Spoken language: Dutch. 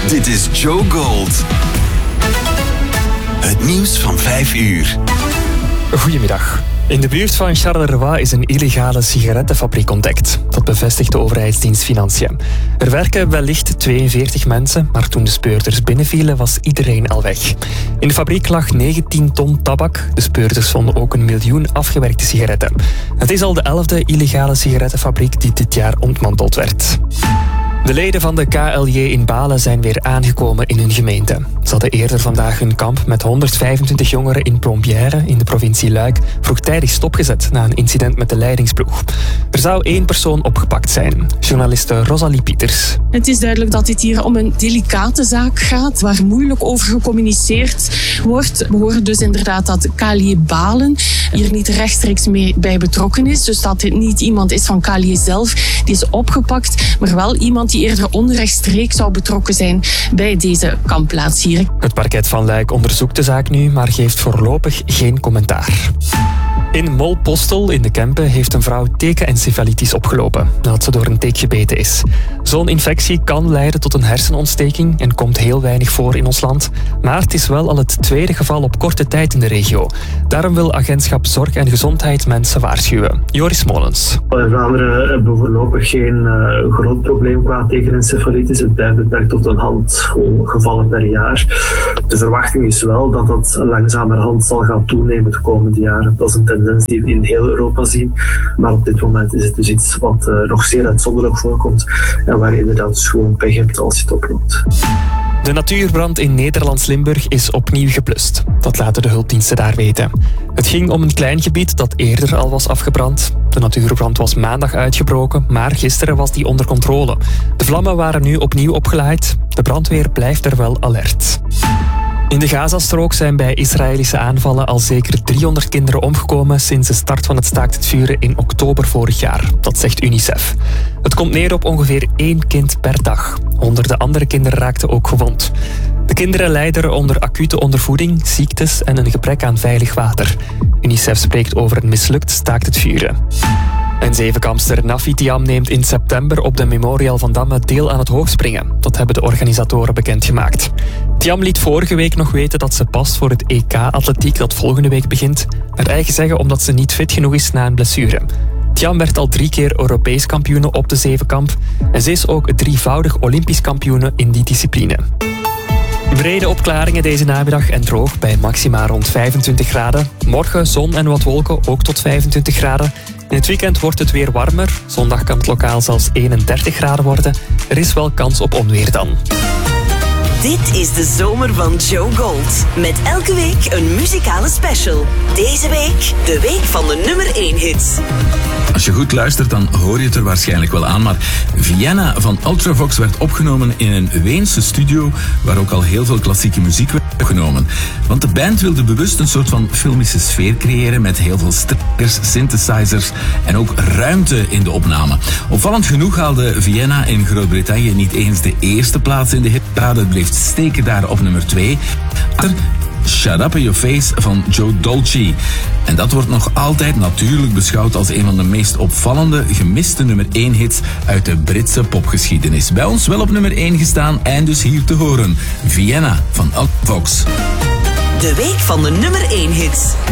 Dit is Joe Gold. Het nieuws van 5 uur. Goedemiddag. In de buurt van Charleroi is een illegale sigarettenfabriek ontdekt. Dat bevestigt de overheidsdienst Financiën. Er werken wellicht 42 mensen, maar toen de speurders binnenvielen was iedereen al weg. In de fabriek lag 19 ton tabak. De speurders vonden ook 1 miljoen afgewerkte sigaretten. Het is al de 11e illegale sigarettenfabriek die dit jaar ontmanteld werd. De leden van de KLJ in Balen zijn weer aangekomen in hun gemeente. Ze hadden eerder vandaag hun kamp met 125 jongeren in Plombières in de provincie Luik vroegtijdig stopgezet na een incident met de leidingsploeg. Er zou 1 persoon opgepakt zijn, journaliste Rosalie Pieters. Het is duidelijk dat dit hier om een delicate zaak gaat, waar moeilijk over gecommuniceerd wordt. We horen dus inderdaad dat KLJ Balen hier niet rechtstreeks mee bij betrokken is. Dus dat dit niet iemand is van KLJ zelf die is opgepakt, maar wel iemand die eerder onrechtstreeks zou betrokken zijn bij deze kampplaats hier. Het parket van Luik onderzoekt de zaak nu, maar geeft voorlopig geen commentaar. In Molpostel in de Kempen heeft een vrouw tekenencefalitis opgelopen nadat ze door een teek gebeten is. Zo'n infectie kan leiden tot een hersenontsteking en komt heel weinig voor in ons land. Maar het is wel al het tweede geval op korte tijd in de regio. Daarom wil Agentschap Zorg en Gezondheid mensen waarschuwen. Joris Molens. In Vlaanderen hebben we voorlopig geen groot probleem qua tekenencefalitis. Het blijft beperkt tot een handvol gevallen per jaar. De verwachting is wel dat dat langzamerhand zal gaan toenemen de komende jaren. Dat is een tendens die we in heel Europa zien. Maar op dit moment is het dus iets wat nog zeer uitzonderlijk voorkomt en waar je inderdaad dus gewoon pech hebt als je het oploopt. De natuurbrand in Nederlands Limburg is opnieuw geblust. Dat laten de hulpdiensten daar weten. Het ging om een klein gebied dat eerder al was afgebrand. De natuurbrand was maandag uitgebroken, maar gisteren was die onder controle. De vlammen waren nu opnieuw opgeleid. De brandweer blijft er wel alert. In de Gazastrook zijn bij Israëlische aanvallen al zeker 300 kinderen omgekomen sinds de start van het staakt het vuren in oktober vorig jaar. Dat zegt UNICEF. Het komt neer op ongeveer 1 kind per dag. Honderden andere kinderen raakten ook gewond. De kinderen lijden onder acute ondervoeding, ziektes en een gebrek aan veilig water. UNICEF spreekt over een mislukt staakt het vuren. En zevenkampster Nafi Thiam neemt in september op de Memorial van Damme deel aan het hoogspringen. Dat hebben de organisatoren bekendgemaakt. Thiam liet vorige week nog weten dat ze past voor het EK-atletiek dat volgende week begint. Naar eigen zeggen omdat ze niet fit genoeg is na een blessure. Thiam werd al 3 keer Europees kampioene op de zevenkamp. En ze is ook 3-voudig Olympisch kampioene in die discipline. Brede opklaringen deze namiddag en droog bij maxima rond 25 graden. Morgen zon en wat wolken, ook tot 25 graden. In het weekend wordt het weer warmer. Zondag kan het lokaal zelfs 31 graden worden. Er is wel kans op onweer dan. Dit is de zomer van Joe Gold. Met elke week een muzikale special. Deze week de week van de nummer 1 hits. Als je goed luistert, dan hoor je het er waarschijnlijk wel aan. Maar Vienna van Ultravox werd opgenomen in een Weense studio waar ook al heel veel klassieke muziek werd opgenomen. Want de band wilde bewust een soort van filmische sfeer creëren met heel veel strijkers, synthesizers en ook ruimte in de opname. Opvallend genoeg haalde Vienna in Groot-Brittannië niet eens de eerste plaats in de hitparade. Het bleef steken daar op nummer 2. Shut Up in Your Face van Joe Dolce. En dat wordt nog altijd natuurlijk beschouwd als een van de meest opvallende, gemiste nummer 1 hits uit de Britse popgeschiedenis. Bij ons wel op nummer 1 gestaan en dus hier te horen. Vienna van Ultravox. De week van de nummer 1 hits.